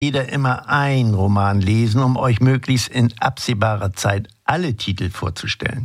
jeder immer einen Roman lesen, um euch möglichst in absehbarer Zeit alle Titel vorzustellen.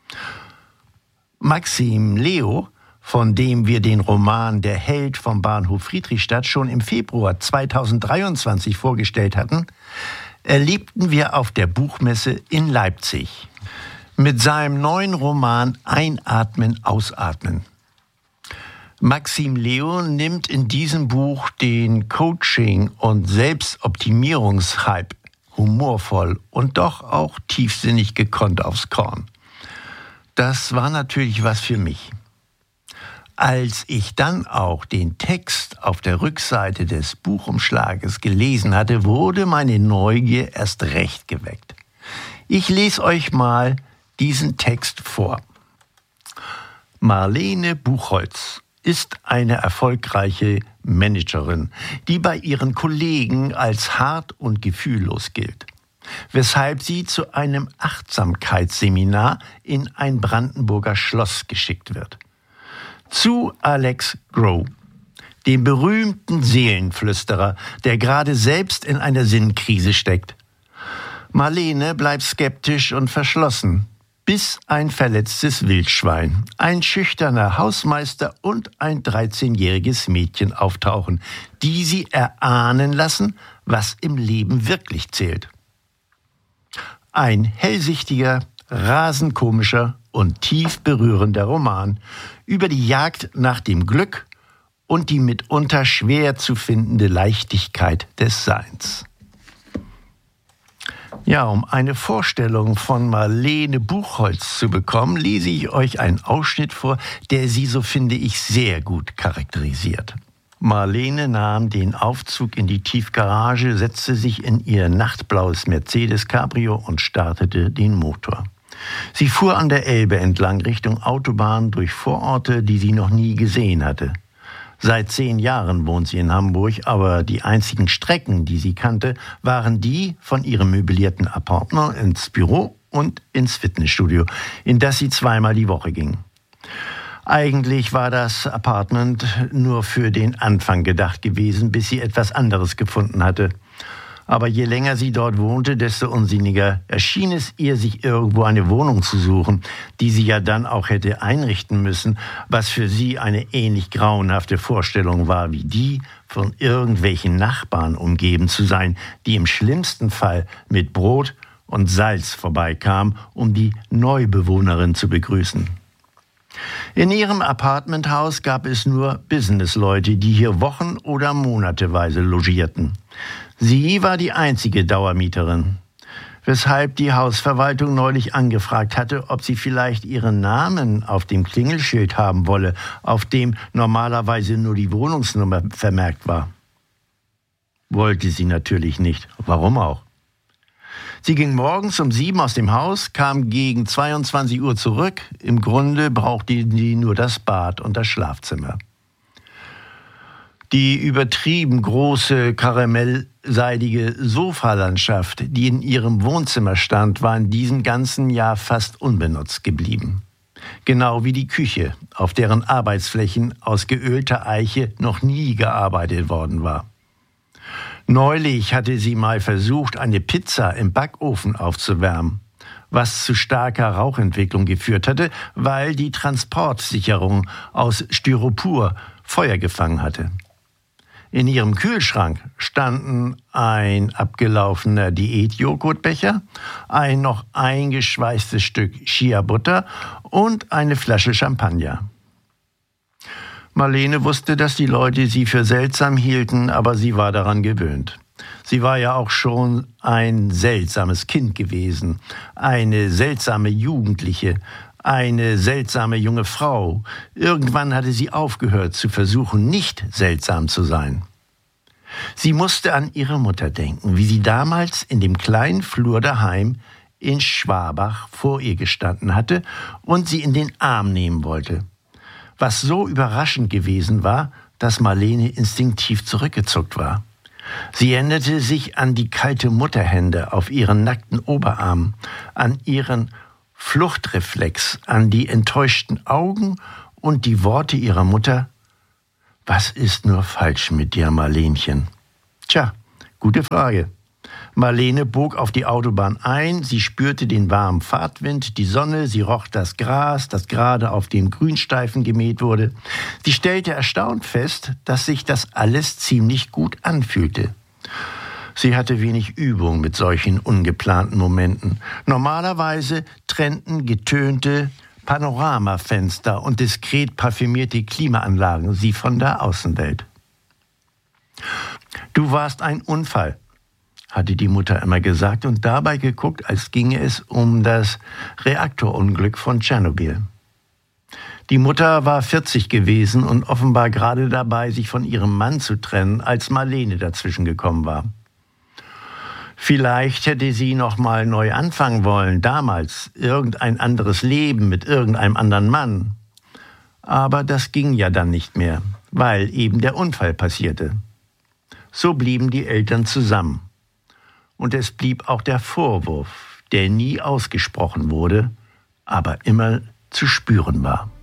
Maxim Leo, von dem wir den Roman Der Held vom Bahnhof Friedrichstadt schon im Februar 2023 vorgestellt hatten, erlebten wir auf der Buchmesse in Leipzig mit seinem neuen Roman Einatmen, Ausatmen. Maxim Leo nimmt in diesem Buch den Coaching- und Selbstoptimierungshype humorvoll und doch auch tiefsinnig gekonnt aufs Korn. Das war natürlich was für mich. Als ich dann auch den Text auf der Rückseite des Buchumschlages gelesen hatte, wurde meine Neugier erst recht geweckt. Ich lese euch mal diesen Text vor. Marlene Buchholz ist eine erfolgreiche Managerin, die bei ihren Kollegen als hart und gefühllos gilt, weshalb sie zu einem Achtsamkeitsseminar in ein Brandenburger Schloss geschickt wird. Zu Alex Grow, dem berühmten Seelenflüsterer, der gerade selbst in einer Sinnkrise steckt. Marlene bleibt skeptisch und verschlossen, bis ein verletztes Wildschwein, ein schüchterner Hausmeister und ein 13-jähriges Mädchen auftauchen, die sie erahnen lassen, was im Leben wirklich zählt. Ein hellsichtiger, rasend komischer und tief berührender Roman über die Jagd nach dem Glück und die mitunter schwer zu findende Leichtigkeit des Seins. Ja, um eine Vorstellung von Marlene Buchholz zu bekommen, lese ich euch einen Ausschnitt vor, der sie, so finde ich, sehr gut charakterisiert. Marlene nahm den Aufzug in die Tiefgarage, setzte sich in ihr nachtblaues Mercedes Cabrio und startete den Motor. Sie fuhr an der Elbe entlang Richtung Autobahn durch Vororte, die sie noch nie gesehen hatte. Seit 10 Jahren wohnt sie in Hamburg, aber die einzigen Strecken, die sie kannte, waren die von ihrem möblierten Appartement ins Büro und ins Fitnessstudio, in das sie 2-mal die Woche ging. Eigentlich war das Apartment nur für den Anfang gedacht gewesen, bis sie etwas anderes gefunden hatte. Aber je länger sie dort wohnte, desto unsinniger erschien es ihr, sich irgendwo eine Wohnung zu suchen, die sie ja dann auch hätte einrichten müssen, was für sie eine ähnlich grauenhafte Vorstellung war wie die, von irgendwelchen Nachbarn umgeben zu sein, die im schlimmsten Fall mit Brot und Salz vorbeikamen, um die Neubewohnerin zu begrüßen. In ihrem Apartmenthaus gab es nur Businessleute, die hier Wochen- oder monateweise logierten. Sie war die einzige Dauermieterin, weshalb die Hausverwaltung neulich angefragt hatte, ob sie vielleicht ihren Namen auf dem Klingelschild haben wolle, auf dem normalerweise nur die Wohnungsnummer vermerkt war. Wollte sie natürlich nicht. Warum auch? Sie ging morgens um 7 aus dem Haus, kam gegen 22 Uhr zurück. Im Grunde brauchte sie nur das Bad und das Schlafzimmer. Die übertrieben große karamellseidige Sofalandschaft, die in ihrem Wohnzimmer stand, war in diesem ganzen Jahr fast unbenutzt geblieben. Genau wie die Küche, auf deren Arbeitsflächen aus geölter Eiche noch nie gearbeitet worden war. Neulich hatte sie mal versucht, eine Pizza im Backofen aufzuwärmen, was zu starker Rauchentwicklung geführt hatte, weil die Transportsicherung aus Styropor Feuer gefangen hatte. In ihrem Kühlschrank standen ein abgelaufener Diät-Joghurtbecher, ein noch eingeschweißtes Stück Chia-Butter und eine Flasche Champagner. Marlene wusste, dass die Leute sie für seltsam hielten, aber sie war daran gewöhnt. Sie war ja auch schon ein seltsames Kind gewesen, eine seltsame Jugendliche, eine seltsame junge Frau. Irgendwann hatte sie aufgehört zu versuchen, nicht seltsam zu sein. Sie musste an ihre Mutter denken, wie sie damals in dem kleinen Flur daheim in Schwabach vor ihr gestanden hatte und sie in den Arm nehmen wollte. Was so überraschend gewesen war, dass Marlene instinktiv zurückgezuckt war. Sie erinnerte sich an die kalte Mutterhände auf ihren nackten Oberarmen, an ihren Fluchtreflex, an die enttäuschten Augen und die Worte ihrer Mutter: »Was ist nur falsch mit dir, Marlenchen?« Tja, Gute Frage. Marlene bog auf die Autobahn ein, sie spürte den warmen Fahrtwind, die Sonne, sie roch das Gras, das gerade auf dem Grünstreifen gemäht wurde. Sie stellte erstaunt fest, dass sich das alles ziemlich gut anfühlte. Sie hatte wenig Übung mit solchen ungeplanten Momenten. Normalerweise trennten getönte Panoramafenster und diskret parfümierte Klimaanlagen sie von der Außenwelt. Du warst ein Unfall, hatte die Mutter immer gesagt und dabei geguckt, als ginge es um das Reaktorunglück von Tschernobyl. Die Mutter war 40 gewesen und offenbar gerade dabei, sich von ihrem Mann zu trennen, als Marlene dazwischen gekommen war. Vielleicht hätte sie noch mal neu anfangen wollen, damals, irgendein anderes Leben mit irgendeinem anderen Mann. Aber das ging ja dann nicht mehr, weil eben der Unfall passierte. So blieben die Eltern zusammen. Und es blieb auch der Vorwurf, der nie ausgesprochen wurde, aber immer zu spüren war.